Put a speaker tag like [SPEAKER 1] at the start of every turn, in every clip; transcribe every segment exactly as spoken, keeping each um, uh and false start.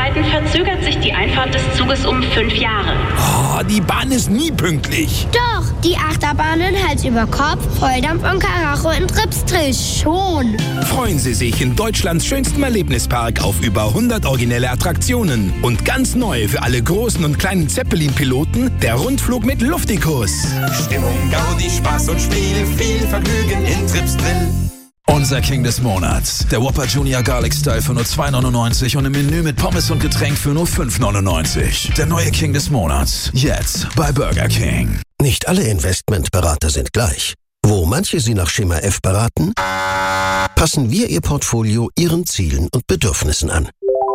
[SPEAKER 1] Bauarbeiten verzögert sich die Einfahrt des Zuges um fünf Jahre.
[SPEAKER 2] Oh, die Bahn ist nie pünktlich.
[SPEAKER 3] Doch, die Achterbahnen Hals über Kopf, Volldampf und Karacho in Tripstrich schon.
[SPEAKER 2] Freuen Sie sich in Deutschlands schönstem Erlebnispark auf über hundert originelle Attraktionen. Und ganz neu für alle großen und kleinen Zeppelin-Piloten der Rundflug mit Luftikus.
[SPEAKER 4] Stimmung, Gaudi, Spaß und Spiel, viel Vergnügen in Tripsdrill.
[SPEAKER 5] Unser King des Monats. Der Whopper Junior Garlic Style für nur zwei neunundneunzig und im Menü mit Pommes und Getränk für nur fünf neunundneunzig. Der neue King des Monats. Jetzt bei Burger King.
[SPEAKER 6] Nicht alle Investmentberater sind gleich. Wo manche Sie nach Schema F beraten, passen wir Ihr Portfolio Ihren Zielen und Bedürfnissen an.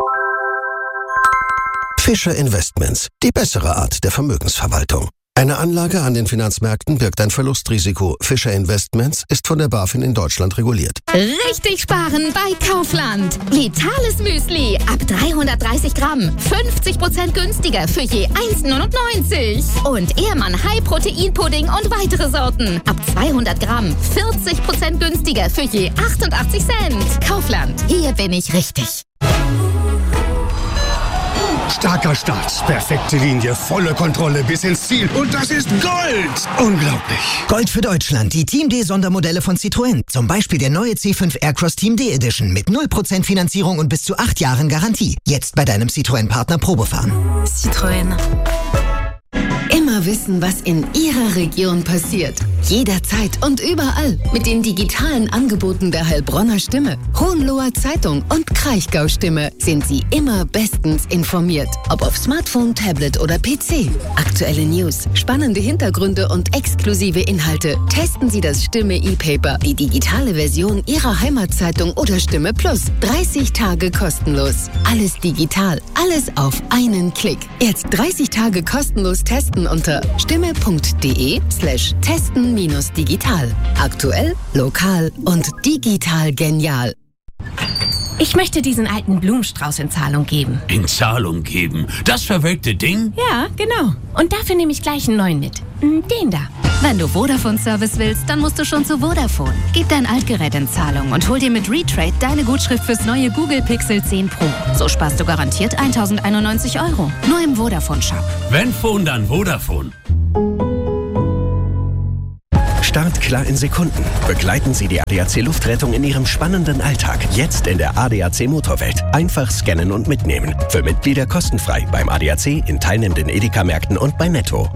[SPEAKER 6] Fischer Investments, die bessere Art der Vermögensverwaltung. Eine Anlage an den Finanzmärkten birgt ein Verlustrisiko. Fischer Investments ist von der BaFin in Deutschland reguliert.
[SPEAKER 7] Richtig sparen bei Kaufland. Vitales Müsli ab dreihundertdreißig Gramm. fünfzig Prozent günstiger für je eins neunundneunzig. Und Ehrmann High Protein Pudding und weitere Sorten. Ab zweihundert Gramm. vierzig Prozent günstiger für je achtundachtzig Cent. Kaufland. Hier bin ich richtig.
[SPEAKER 8] Starker Start, perfekte Linie, volle Kontrolle bis ins Ziel. Und das ist Gold! Unglaublich.
[SPEAKER 9] Gold für Deutschland, die Team D-Sondermodelle von Citroën. Zum Beispiel der neue C fünf Aircross Team D Edition mit null Prozent Finanzierung und bis zu acht Jahren Garantie. Jetzt bei deinem Citroën-Partner Probefahren.
[SPEAKER 10] Citroën. Immer wissen, was in Ihrer Region passiert. Jederzeit und überall. Mit den digitalen Angeboten der Heilbronner Stimme, Hohenloher Zeitung und Kraichgau Stimme sind Sie immer bestens informiert. Ob auf Smartphone, Tablet oder P C. Aktuelle News, spannende Hintergründe und exklusive Inhalte. Testen Sie das Stimme E-Paper, die digitale Version Ihrer Heimatzeitung oder Stimme Plus. dreißig Tage kostenlos. Alles digital, alles auf einen Klick. Jetzt dreißig Tage kostenlos testen unter stimme.de slash testen minus digital. Aktuell, lokal und digital genial.
[SPEAKER 11] Ich möchte diesen alten Blumenstrauß in Zahlung geben.
[SPEAKER 12] In Zahlung geben? Das verwelkte Ding?
[SPEAKER 11] Ja, genau. Und dafür nehme ich gleich einen neuen mit. Den da.
[SPEAKER 13] Wenn du Vodafone-Service willst, dann musst du schon zu Vodafone. Gib dein Altgerät in Zahlung und hol dir mit Retrade deine Gutschrift fürs neue Google Pixel zehn Pro. So sparst du garantiert tausendeinundneunzig Euro. Nur im Vodafone-Shop.
[SPEAKER 12] Wenn Phone, dann Vodafone.
[SPEAKER 6] Start klar in Sekunden. Begleiten Sie die A D A C Luftrettung in Ihrem spannenden Alltag. Jetzt in der A D A C Motorwelt. Einfach scannen und mitnehmen. Für Mitglieder kostenfrei beim A D A C, in teilnehmenden Edeka-Märkten und bei Netto.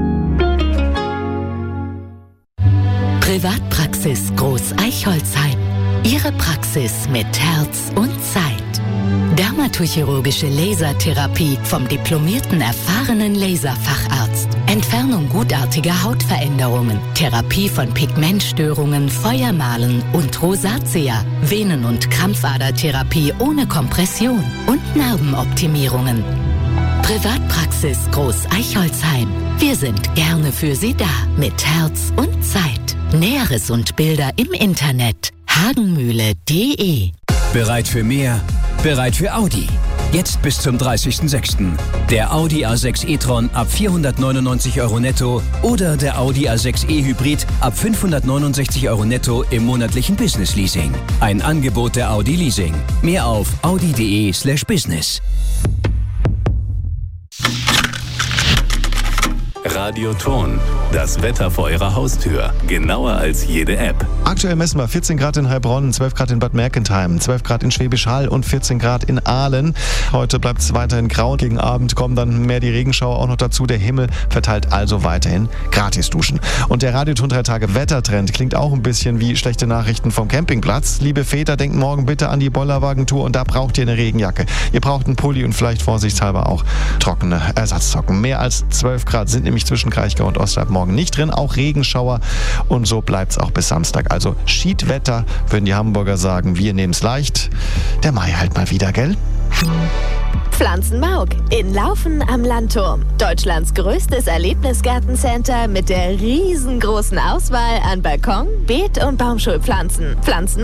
[SPEAKER 10] Privatpraxis Groß-Eichholzheim. Ihre Praxis mit Herz und Zeit. Dermatochirurgische Lasertherapie vom diplomierten, erfahrenen Laserfacharzt. Entfernung gutartiger Hautveränderungen. Therapie von Pigmentstörungen, Feuermalen und Rosatia. Venen- und Krampfadertherapie ohne Kompression. Und Narbenoptimierungen. Privatpraxis Groß-Eichholzheim. Wir sind gerne für Sie da. Mit Herz und Zeit. Näheres und Bilder im Internet. hagenmühle punkt de.
[SPEAKER 14] Bereit für mehr? Bereit für Audi. Jetzt bis zum dreißigsten sechsten Der Audi A sechs e-tron ab vierhundertneunundneunzig Euro netto oder der Audi A sechs e Hybrid ab fünfhundertneunundsechzig Euro netto im monatlichen Business Leasing. Ein Angebot der Audi Leasing. Mehr auf audi.de slash business.
[SPEAKER 15] Radioton, das Wetter vor Ihrer Haustür. Genauer als jede App.
[SPEAKER 16] Aktuell messen wir vierzehn Grad in Heilbronn, zwölf Grad in Bad Mergentheim, zwölf Grad in Schwäbisch Hall und vierzehn Grad in Aalen. Heute bleibt es weiterhin grau. Gegen Abend kommen dann mehr die Regenschauer auch noch dazu. Der Himmel verteilt also weiterhin Gratis-Duschen. Und der Radioton drei Tage Wettertrend klingt auch ein bisschen wie schlechte Nachrichten vom Campingplatz. Liebe Väter, denkt morgen bitte an die Bollerwagentour und da braucht ihr eine Regenjacke. Ihr braucht einen Pulli und vielleicht vorsichtshalber auch trockene Ersatzsocken. Mehr als zwölf Grad sind nämlich zwischen Kraichgau und Osterhalb morgen nicht drin. Auch Regenschauer und so bleibt es auch bis Samstag. Also Schiedwetter, würden die Hamburger sagen. Wir nehmen es leicht. Der Mai halt mal wieder, gell?
[SPEAKER 17] Pflanzenmauk in Laufen am Landturm. Deutschlands größtes Erlebnisgartencenter mit der riesengroßen Auswahl an Balkon-, Beet- und Baumschulpflanzen. Pflanzenmauk.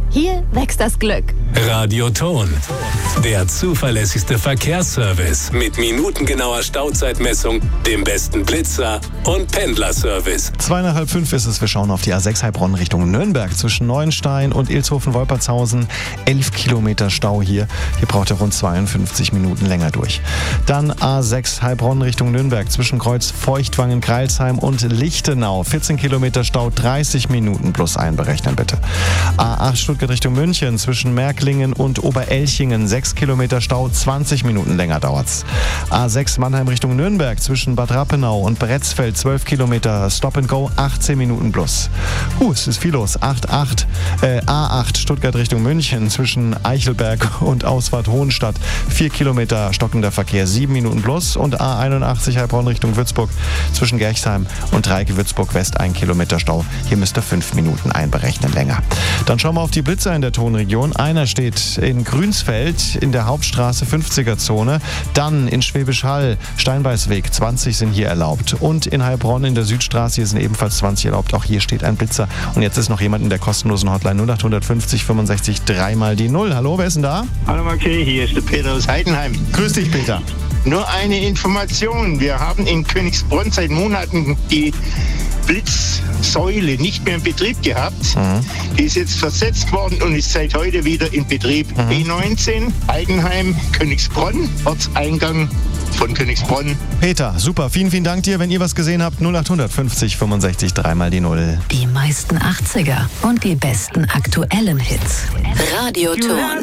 [SPEAKER 17] Hier wächst das Glück.
[SPEAKER 15] Radioton. Der zuverlässigste Verkehrsservice mit minutengenauer Stauzeitmessung, dem besten Blitzer und Pendlerservice.
[SPEAKER 16] Zwei nach halb fünf ist es. Wir schauen auf die A sechs Heilbronn Richtung Nürnberg zwischen Neuenstein und Ilshofen-Wolpertshausen. Elf Kilometer Stau hier. Hier braucht er rund zweiundfünfzig Minuten länger durch. Dann A sechs Heilbronn Richtung Nürnberg zwischen Kreuz Feuchtwangen, Greilsheim und Lichtenau. vierzehn Kilometer Stau, dreißig Minuten plus einberechnen bitte. A acht Stuttgart Richtung München zwischen Märklingen und Oberelchingen. sechs Kilometer Stau, zwanzig Minuten länger dauert's. A sechs Mannheim Richtung Nürnberg zwischen Bad Rappenau und Bretzfeld. zwölf Kilometer Stop and Go, achtzehn Minuten plus. Uh, es ist viel los. acht acht, äh, A acht Stuttgart Richtung München zwischen Eichelberg und Ausfahrt Hohenstadt. vier Kilometer stockender Verkehr, sieben Minuten plus. Und A einundachtzig Heilbronn Richtung Würzburg zwischen Gerchsheim und Dreieck Würzburg West, ein Kilometer Stau. Hier müsst ihr fünf Minuten einberechnen länger. Dann schauen wir auf die Blitzer in der Tonregion. Einer steht in Grünsfeld in der Hauptstraße fünfziger Zone. Dann in Schwäbisch Hall, Steinbeißweg, zwanzig sind hier erlaubt. Und in Heilbronn in der Südstraße, hier sind ebenfalls zwanzig erlaubt. Auch hier steht ein Blitzer. Und jetzt ist noch jemand in der kostenlosen Hotline null acht fünfzig fünfundsechzig drei mal die null. Hallo, wer ist denn da?
[SPEAKER 18] Hallo Marquet, hier ist der Peter aus Heidenheim.
[SPEAKER 16] Grüß dich, Peter.
[SPEAKER 18] Nur eine Information. Wir haben in Königsbronn seit Monaten die Blitzsäule nicht mehr in Betrieb gehabt. Mhm. Die ist jetzt versetzt worden und ist seit heute wieder in Betrieb. Mhm. B neunzehn, Heidenheim, Königsbronn, Ortseingang von Königsbronn.
[SPEAKER 16] Peter, super. Vielen, vielen Dank dir. Wenn ihr was gesehen habt, null acht fünfzig fünfundsechzig drei mal die null.
[SPEAKER 10] Die meisten achtziger und die besten aktuellen Hits. Radioton.